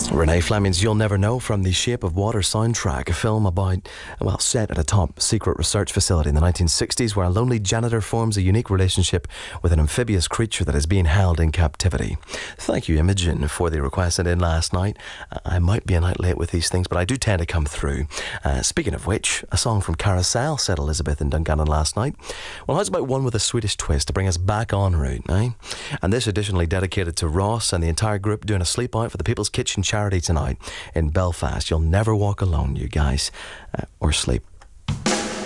Renee Fleming's You'll Never Know from the Shape of Water soundtrack, a film about, well, set at a top secret research facility in the 1960s where a lonely janitor forms a unique relationship with an amphibious creature that is being held in captivity. Thank you, Imogen, for the request sent in last night. I might be a night late with these things, but I do tend to come through. Speaking of which, a song from Carousel, said Elizabeth in Dungannon last night. Well, how's about one with a Swedish twist to bring us back en route, eh? And this additionally dedicated to Ross and the entire group doing a sleep out for the People's Kitchen charity tonight in Belfast. You'll never walk alone, you guys, or sleep.